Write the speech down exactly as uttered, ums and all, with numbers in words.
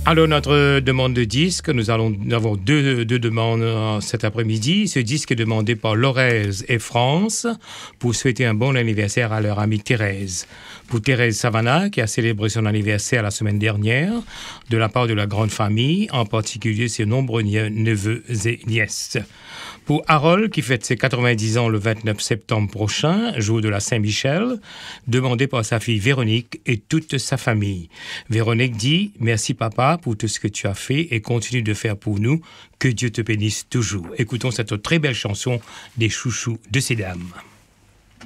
Alors, notre demande de disque, nous allons nous avons deux, deux demandes euh, cet après-midi. Ce disque est demandé par Lorraise et France pour souhaiter un bon anniversaire à leur amie Thérèse. Pour Thérèse Savannah, qui a célébré son anniversaire la semaine dernière, de la part de la grande famille, en particulier ses nombreux neveux et nièces. Pour Harold, qui fête ses quatre-vingt-dix ans le vingt-neuf septembre prochain, jour de la Saint-Michel, demandé par sa fille Véronique et toute sa famille. Véronique dit « Merci papa pour tout ce que tu as fait et continue de faire pour nous. Que Dieu te bénisse toujours. » Écoutons cette très belle chanson des chouchous de ces dames.